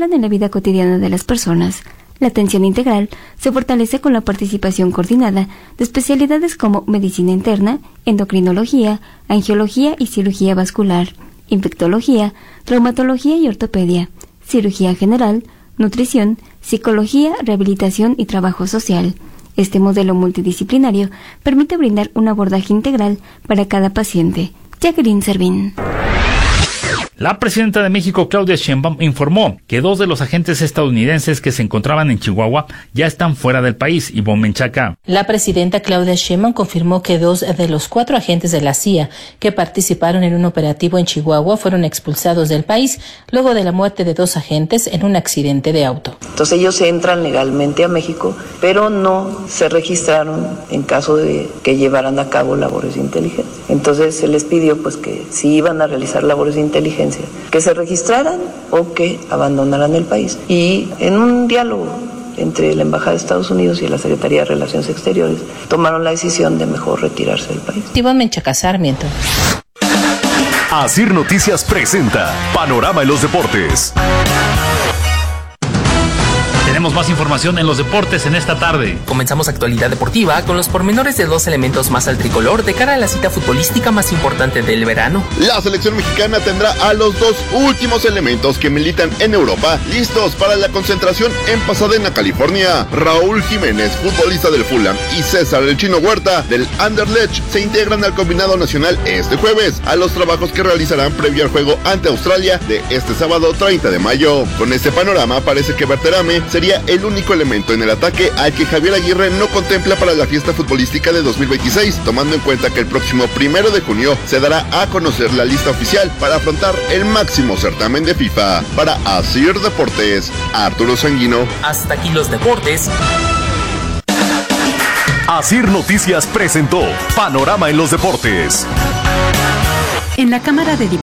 integran en la vida cotidiana de las personas. La atención integral se fortalece con la participación coordinada de especialidades como medicina interna, endocrinología, angiología y cirugía vascular, infectología, traumatología y ortopedia, cirugía general, nutrición, psicología, rehabilitación y trabajo social. Este modelo multidisciplinario permite brindar un abordaje integral para cada paciente. Jacqueline Servín. La presidenta de México, Claudia Sheinbaum, informó que 2 de los agentes estadounidenses que se encontraban en Chihuahua ya están fuera del país. Ivonne Menchaca. La presidenta Claudia Sheinbaum confirmó que 2 de los 4 agentes de la CIA que participaron en un operativo en Chihuahua fueron expulsados del país luego de la muerte de 2 agentes en un accidente de auto. Entonces ellos entran legalmente a México, pero no se registraron en caso de que llevaran a cabo labores de inteligencia. Entonces se les pidió pues que si iban a realizar labores de inteligencia, que se registraran o que abandonaran el país. Y en un diálogo entre la Embajada de Estados Unidos y la Secretaría de Relaciones Exteriores, tomaron la decisión de mejor retirarse del país. Ivonne Menchaca Sarmiento. Asir Noticias presenta Panorama en los Deportes. Tenemos más información en los deportes en esta tarde. Comenzamos actualidad deportiva con los pormenores de 2 elementos más al tricolor de cara a la cita futbolística más importante del verano. La selección mexicana tendrá a los 2 últimos elementos que militan en Europa listos para la concentración en Pasadena, California. Raúl Jiménez, futbolista del Fulham, y César el Chino Huerta del Anderlecht se integran al combinado nacional este jueves a los trabajos que realizarán previo al juego ante Australia de este sábado 30 de mayo. Con este panorama parece que Berterame sería el único elemento en el ataque al que Javier Aguirre no contempla para la fiesta futbolística de 2026, tomando en cuenta que el próximo 1 de junio se dará a conocer la lista oficial para afrontar el máximo certamen de FIFA. Para Asir Deportes, Arturo Sanguino. Hasta aquí los deportes. Asir Noticias presentó Panorama en los Deportes. En la Cámara de Diputados